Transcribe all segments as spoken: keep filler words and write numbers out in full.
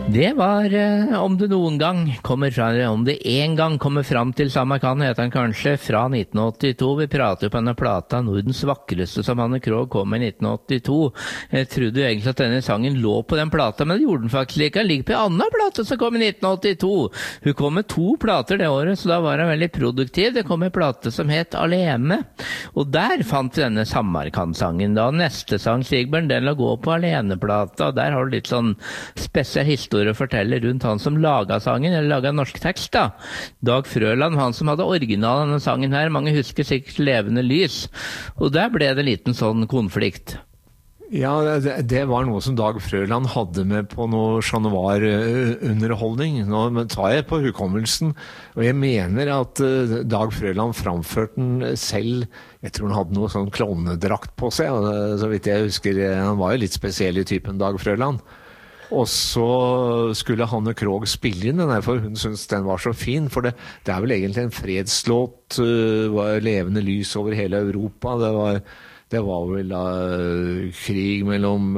Det var eh, om det noen gang kommer fra, om det en gang kommer fram til Samarkand, heter den kanskje, fra nitten åttito. Vi prater jo på denne plata, Nordens vakreste, som Hanne Krogh kom med i nitten åttito. Jeg trodde jo egentlig at denne sangen lå på den plata, men det gjorde den faktisk ikke. Den ligger på en annen plata som kom i nitten åttito. Hun kom med to plater det året, så da var hun veldig produktiv. Det kom en plate som het Alene, og der fant vi denne Samarkand-sangen. Da neste sang, Sigbjørn, den la gå på Alene-plata, og der har du litt sånn spesiell historie å fortelle rundt han som laget sangen, eller laget norsk tekst da. Dag Frøland, han som hadde originalen denne sangen her, mange husker sikkert Levende lys, og der ble det en liten sånn konflikt. Ja, det, det var noe som Dag Frøland hadde med på noe Chat Noir-underholdning. Nå tar jeg på hukommelsen, og jeg mener at uh, Dag Frøland framførte den selv. Jeg tror han hadde noe sånn klovnedrakt på seg, og, uh, så vidt jeg husker, han var jo litt spesiell i typen Dag Frøland. Og så skulle Hanne Krogh spille inn den her, for hun syntes den var så fin, for det, det er vel egentlig en fredslåt, uh, var levende lys over hele Europa. Det var, det var vel uh, krig mellom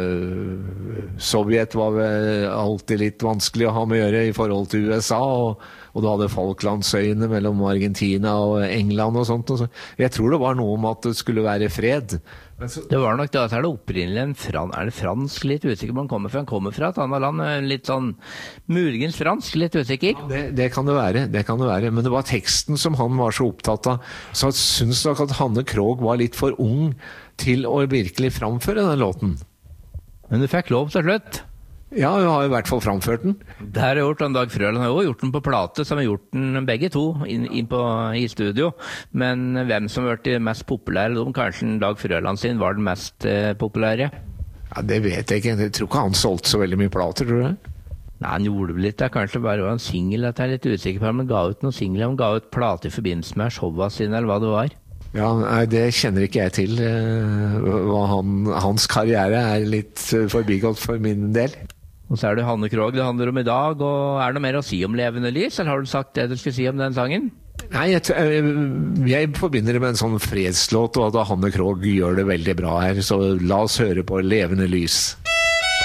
uh, Sovjet var vel alltid litt vanskelig å ha med å gjøre i forhold til U S A, og, og du hadde Falklandsøyene mellom Argentina og England og sånt. Og så. Jeg tror det var noe om at det skulle være fred. Så, det var nok da, så er det opprinnelig en fran, er det fransk, litt usikker på han kommer fra, han kommer fra et annet land, litt sånn muligens fransk, litt usikker. Ja, det, det kan det være, det kan det være, men det var teksten som han var så opptatt av, så jeg synes nok at Hanne Krogh var litt for ung til å virkelig framføre den låten. Men du fikk lov til slutt? Ja, hun har i hvert fall framført den. Det har jeg gjort, og Dag Frøland har jo gjort den på plate, som har gjort den begge to inn, inn på, i studio. Men hvem som har vært de mest populære, de, kanskje Dag Frøland sin var den mest eh, populære? Ja, det vet jeg ikke. Jeg tror ikke han solgte så veldig mye plater, tror du det? Nei, han gjorde vel litt, det er kanskje bare en single, at jeg er litt usikker på, men han ga ut noen singler, han ga ut plate i forbindelse med showet sine, eller hva det var. Ja, nei, det kjenner ikke jeg til. Hva han, hans karriere er litt forbigått for min del. Og så er det Hanne Krogh det handler om i dag, og er det noe mer å si om Levende lys, eller har du sagt det du skulle si om den sangen? Nei, jeg, jeg forbinder det med en sånn fredslåt, og at Hanne Krogh gjør det veldig bra her, så la oss høre på Levende lys.